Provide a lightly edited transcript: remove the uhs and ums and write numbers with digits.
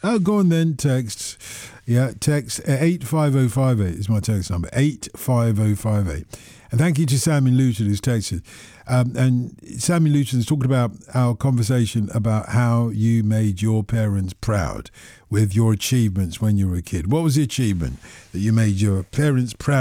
Oh, go on then. Text. Yeah, text 85058 is my text number. 85058. And thank you to Sammy Luton who's texted. And Sammy Luton is talking about our conversation about how you made your parents proud with your achievements when you were a kid. What was the achievement that you made your parents proud